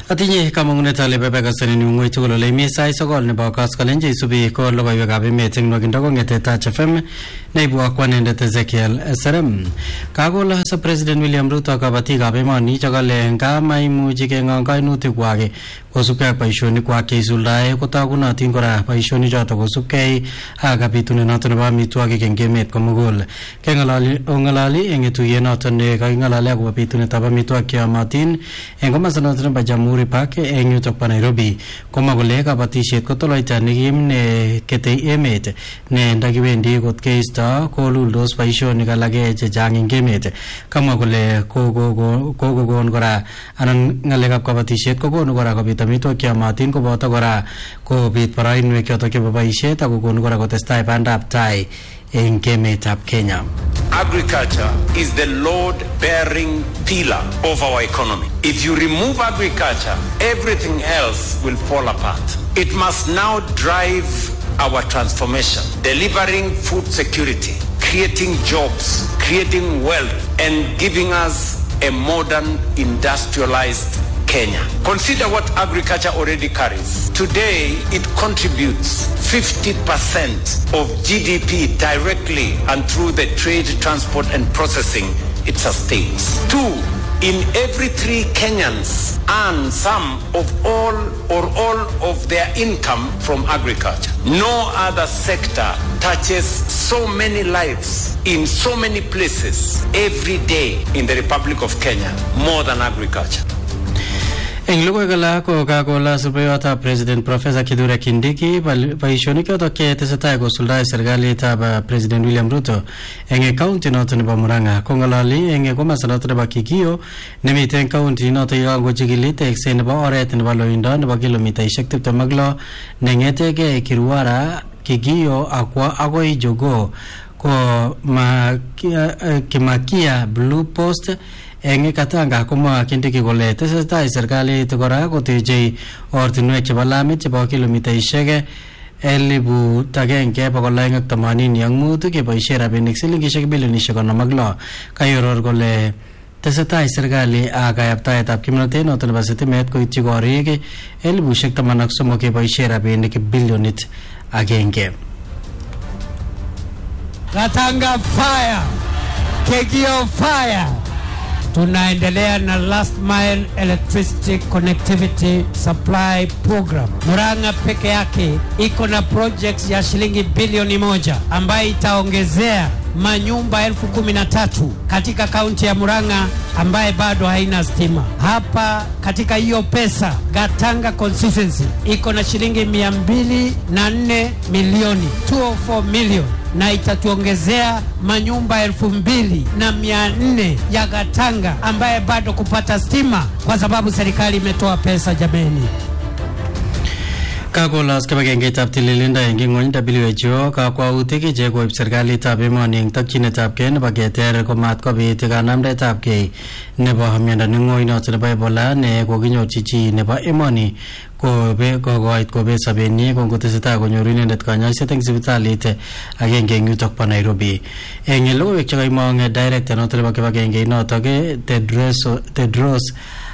Atinye kamangunet ale bebekasani ni ngoi tugul ole mi sai sokol nebo kaskalenje isubi ko logoiwekab emet eng nwakindo kong'ete Touch FM neibu akwanendet Ezekiel SRM. Kakola sa President William Ruto kabatikab emoni chekale nga maimuchi keng'ong kainutikwak kosubkei ak boisionikwak cheisuldae kotagunotin kora boisionichoto kosubkei ak bitunet noto nebo amitwogik eng emet komugul. Keng'alali eng tuyet noto ne kaking'alale akobo bitunetab amitwogik cheyomotin eng komasta noto nebo Jamhuri Park eng yutok pa Nairobi komwa kole kabatisiet kotoloita nekim ne ketei emet ne ndakiwendi kot keisto koluldos boisionik alake chechang eng emet. Kamwa kole kokokon kora anan ng'alekab kabatisiet kokonu kora kobit amitwogik cheyomotin koboto kora kobit boroinwek chotok chebo boisiet ak kokonu kora kotestai bandab tai in emetab Kenya. Agriculture is the load-bearing pillar of our economy. If you remove agriculture, everything else will fall apart. It must now drive our transformation, delivering food security, creating jobs, creating wealth, and giving us a modern industrialized Kenya. Consider what agriculture already carries. Today, it contributes 50% of GDP directly and through the trade, transport, and processing it sustains. 2, in every 3 Kenyans earn some of all of their income from agriculture. No other sector touches so many lives in so many places every day in the Republic of Kenya more than agriculture. Eng logoiwek ko kakola superiortab President Professor Kithure Kindiki boisionik chotok chetesetai kosuldae serikalitab President William Ruto eng county noto nebo Murang'a kong'ololi eng komasta noto nebo Kikio nemiten county noto yekakochikili tekset nebo oret nebo loindo nebo kilomitaishek 26 neng'etege Kirwara Kikio akwa agoi Jogo ko Kimakia Blue Post eng Katanga komwa Kindiki kole tesetai serikalit kora koteche ortinwek chebo lamit chebo kilomitaishek 1,285 keboisie rabinik silingishek bilionishek 56. Kayoror kole tesetai serikali ak kayaptaetab kimnatet noto nebo sitimet koityi korik 13,000 keboisie rabinik bilionit agenge. Katanga fire, Kegio fire. Tunaendelea na last mile electricity connectivity supply program. Murang'a peke yake iko na projects ya shilingi bilioni 1 ambayo itaongezea manyumba 13,000 katika kaunti ya Murang'a ambaye bado haina stima. Hapa katika hiyo pesa Gatanga constituency iko na shilingi 204 milioni 204 million na itatuongezea manyumba 2,400 ya Gatanga ambaye bado kupata stima kwa sababu serikali imetoa pesa jameni. Kakolas kibagengeitab tililindo eng ng'ony WHO kakwautik che koib serikalitab emoni eng tokyinetab kei nebo keter komat kobit kanamdaetab kei nebo miondo neng'oi noto nebo Ebola ne kokinyorchi chi nebo emoni kokoit kobet sobenyi kongotesetai konyoru inendet kanyoiset eng sipitalit agenge eng yutok po Nairobi. Eng logoiwek chekaimong director noto nebo kibagengeit notok Tedros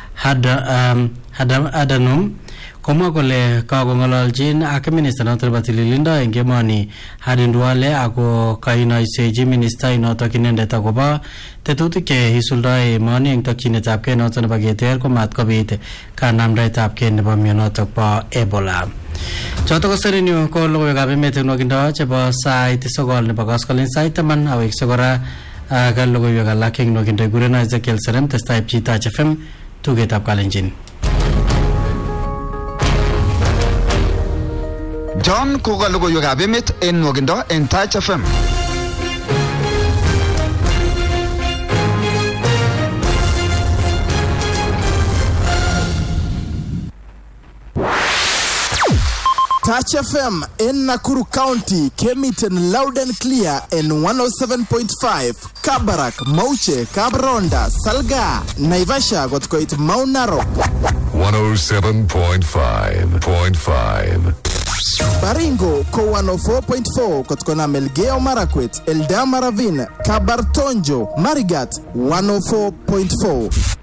Adhanom komwa kole kakong'ololchin ak minister noto nebo tililindo eng emoni Aden Duale ako kainoisechi minister notok inendet akobo tetutik che isuldae emoni eng tokyinetab kei noto nebo keter komat kobit kanamdaetab kei nebo mionotok bo Ebola. Choto ko serenyo ko logoiwekab emet eng nwakindo chebo sait 9 nebo koskolen sait 10 awekse kora ak logoiwek alak eng nwakindo igureno Ezekiel SRM testai Touch FM tugetab Kalenjin. John koka logoiwekab emet en nwakindo en Touch FM. Touch FM in Nakuru County came it in loud and clear in 107.5. Kabarak, Mauche, Kabronda, Salga, Naivasha got quite Mount Narok. 107.5. Baringo ko 104.4 kotkona Melgeo Marakwet, Eldama Ravine, Kabartonjo, Marigat 104.4.